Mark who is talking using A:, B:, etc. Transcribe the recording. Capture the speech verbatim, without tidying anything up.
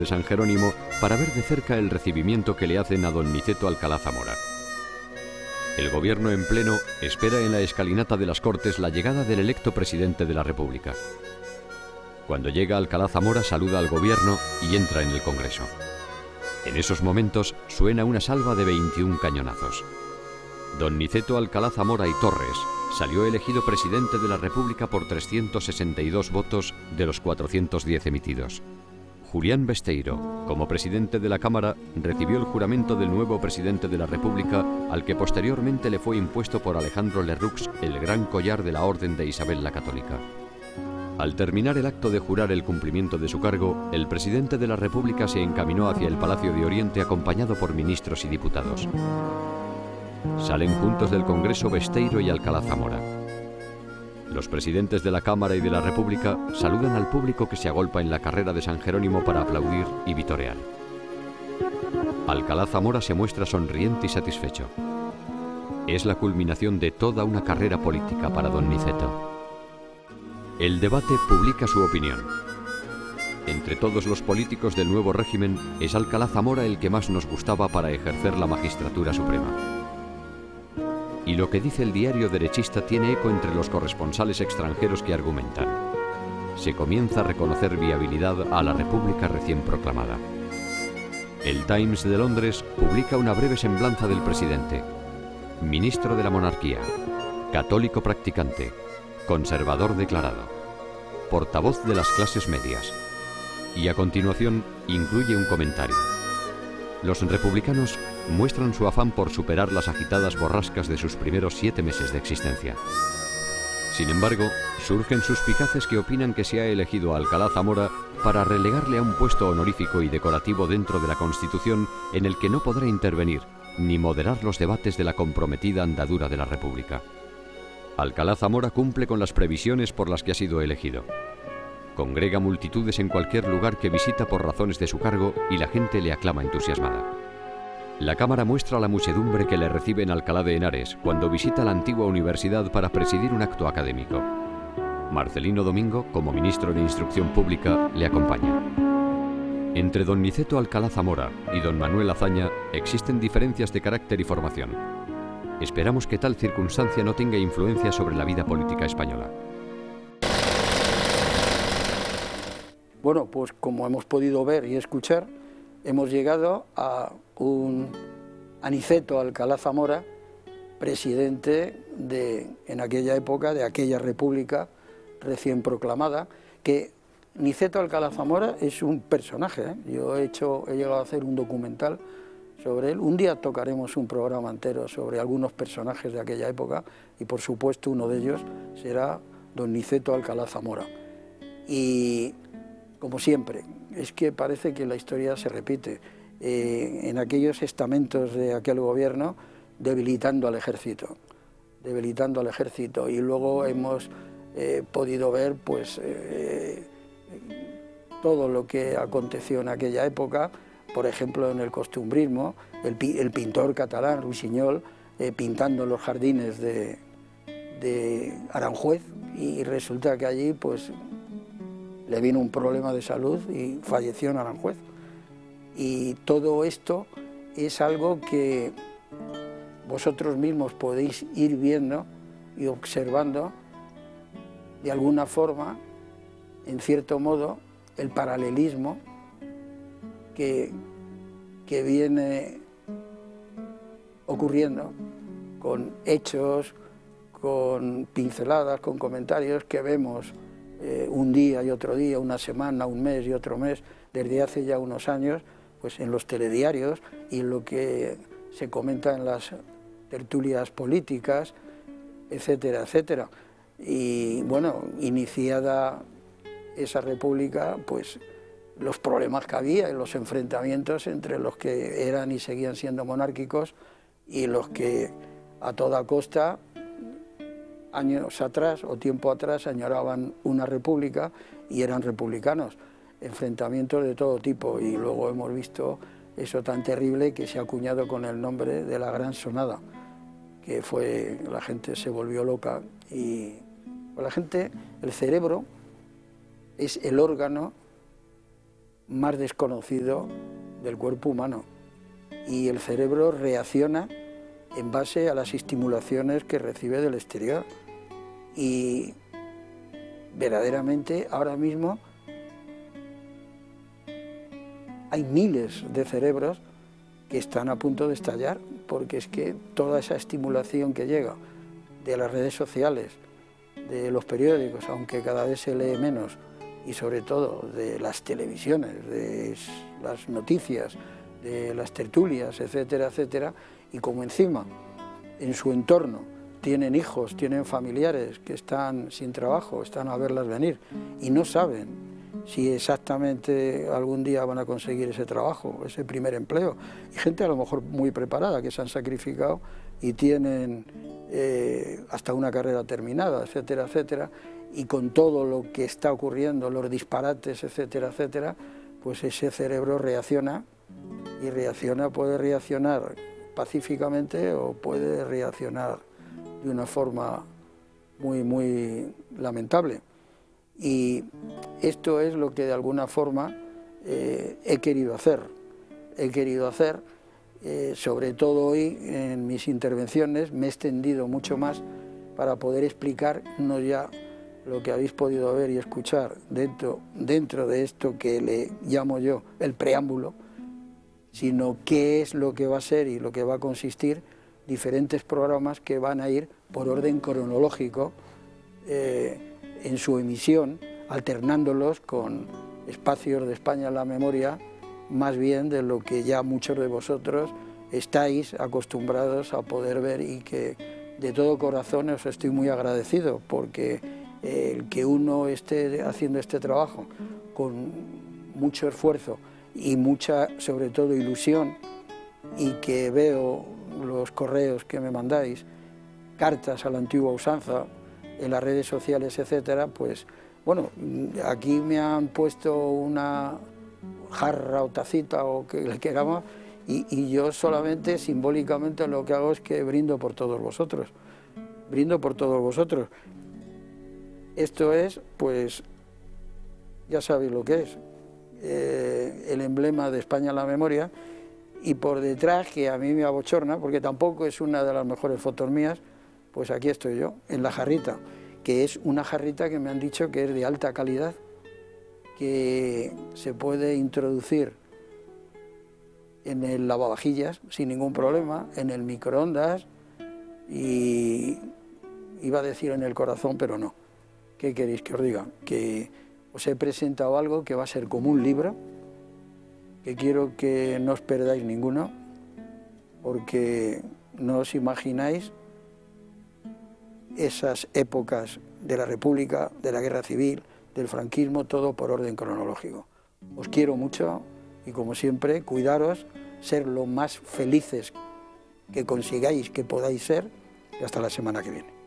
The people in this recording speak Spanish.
A: de San Jerónimo para ver de cerca el recibimiento que le hacen a don Niceto Alcalá Zamora. El gobierno en pleno espera en la escalinata de las Cortes la llegada del electo presidente de la República. Cuando llega Alcalá Zamora saluda al gobierno y entra en el Congreso. En esos momentos suena una salva de veintiún cañonazos. Don Niceto Alcalá Zamora y Torres salió elegido presidente de la República por trescientos sesenta y dos votos de los cuatrocientos diez emitidos. Julián Besteiro, como presidente de la Cámara, recibió el juramento del nuevo presidente de la República, al que posteriormente le fue impuesto por Alejandro Lerroux el gran collar de la Orden de Isabel la Católica. Al terminar el acto de jurar el cumplimiento de su cargo, el presidente de la República se encaminó hacia el Palacio de Oriente acompañado por ministros y diputados. Salen juntos del Congreso Besteiro y Alcalá Zamora. Los presidentes de la Cámara y de la República saludan al público que se agolpa en la carrera de San Jerónimo para aplaudir y vitorear. Alcalá Zamora se muestra sonriente y satisfecho. Es la culminación de toda una carrera política para don Niceto. El Debate publica su opinión. Entre todos los políticos del nuevo régimen, es Alcalá Zamora el que más nos gustaba para ejercer la magistratura suprema. Y lo que dice el diario derechista tiene eco entre los corresponsales extranjeros que argumentan. Se comienza a reconocer viabilidad a la República recién proclamada. El Times de Londres publica una breve semblanza del presidente. Ministro de la monarquía, católico practicante, conservador declarado, portavoz de las clases medias. Y a continuación incluye un comentario. Los republicanos muestran su afán por superar las agitadas borrascas de sus primeros siete meses de existencia. Sin embargo, surgen suspicaces que opinan que se ha elegido a Alcalá Zamora para relegarle a un puesto honorífico y decorativo dentro de la Constitución en el que no podrá intervenir ni moderar los debates de la comprometida andadura de la República. Alcalá Zamora cumple con las previsiones por las que ha sido elegido. Congrega multitudes en cualquier lugar que visita por razones de su cargo y la gente le aclama entusiasmada. La Cámara muestra la muchedumbre que le recibe en Alcalá de Henares cuando visita la antigua universidad para presidir un acto académico. Marcelino Domingo, como ministro de Instrucción Pública, le acompaña. Entre don Niceto Alcalá Zamora y don Manuel Azaña existen diferencias de carácter y formación. Esperamos que tal circunstancia no tenga influencia sobre la vida política española.
B: Bueno, pues como hemos podido ver y escuchar, hemos llegado a un Niceto Alcalá Zamora, presidente de, en aquella época, de aquella república recién proclamada, que Niceto Alcalá Zamora es un personaje, ¿eh? Yo he, hecho, he llegado a hacer un documental sobre él. Un día tocaremos un programa entero sobre algunos personajes de aquella época y, por supuesto, uno de ellos será don Niceto Alcalá Zamora. Y como siempre, es que parece que la historia se repite. Eh, en aquellos estamentos de aquel gobierno, debilitando al ejército, debilitando al ejército, y luego hemos eh, podido ver pues, eh, todo lo que aconteció en aquella época, por ejemplo, en el costumbrismo, el, el pintor catalán, Rusiñol, eh, pintando los jardines de, de Aranjuez, y resulta que allí, pues, le vino un problema de salud y falleció en Aranjuez. Y todo esto es algo que vosotros mismos podéis ir viendo y observando de alguna forma, en cierto modo, el paralelismo que, que viene ocurriendo con hechos, con pinceladas, con comentarios que vemos Eh, un día y otro día, una semana, un mes y otro mes, desde hace ya unos años, pues en los telediarios y lo que se comenta en las tertulias políticas, etcétera, etcétera. Y bueno, iniciada esa república, pues los problemas que había y los enfrentamientos entre los que eran y seguían siendo monárquicos y los que a toda costa, años atrás o tiempo atrás, añoraban una república y eran republicanos. Enfrentamientos de todo tipo, y luego hemos visto eso tan terrible que se ha acuñado con el nombre de la Gran Sonada, que fue, la gente se volvió loca, y la gente, el cerebro es el órgano más desconocido del cuerpo humano. Y el cerebro reacciona en base a las estimulaciones que recibe del exterior. Y verdaderamente ahora mismo hay miles de cerebros que están a punto de estallar, porque es que toda esa estimulación que llega de las redes sociales, de los periódicos, aunque cada vez se lee menos, y sobre todo de las televisiones, de las noticias, de las tertulias, etcétera, etcétera, y como encima en su entorno tienen hijos, tienen familiares que están sin trabajo, están a verlas venir y no saben si exactamente algún día van a conseguir ese trabajo, ese primer empleo. Y gente a lo mejor muy preparada, que se han sacrificado y tienen eh, hasta una carrera terminada, etcétera, etcétera, y con todo lo que está ocurriendo, los disparates, etcétera, etcétera, pues ese cerebro reacciona, y reacciona, puede reaccionar pacíficamente o puede reaccionar de una forma muy, muy lamentable. Y esto es lo que de alguna forma eh, he querido hacer. He querido hacer, eh, sobre todo hoy en mis intervenciones, me he extendido mucho más para poder explicar no ya lo que habéis podido ver y escuchar dentro, dentro de esto que le llamo yo el preámbulo, sino qué es lo que va a ser y lo que va a consistir diferentes programas que van a ir por orden cronológico eh, en su emisión, alternándolos con espacios de España en la memoria, más bien de lo que ya muchos de vosotros estáis acostumbrados a poder ver, y que de todo corazón os estoy muy agradecido, porque el que uno esté haciendo este trabajo con mucho esfuerzo y mucha, sobre todo, ilusión, y que veo los correos que me mandáis, cartas a la antigua usanza, en las redes sociales, etcétera, pues bueno, aquí me han puesto una jarra o tacita o que le queramos, y, y yo solamente simbólicamente lo que hago es que brindo por todos vosotros, brindo por todos vosotros. Esto es, pues, ya sabéis lo que es, eh, el emblema de España en la memoria, y por detrás, que a mí me abochorna, porque tampoco es una de las mejores fotos mías, pues aquí estoy yo, en la jarrita, que es una jarrita que me han dicho que es de alta calidad, que se puede introducir en el lavavajillas sin ningún problema, en el microondas, y iba a decir en el corazón, pero no. ¿Qué queréis que os diga? Que os he presentado algo que va a ser como un libro, que quiero que no os perdáis ninguno, porque no os imagináis esas épocas de la República, de la Guerra Civil, del franquismo, todo por orden cronológico. Os quiero mucho y, como siempre, cuidaros, ser lo más felices que consigáis, que podáis ser, y hasta la semana que viene.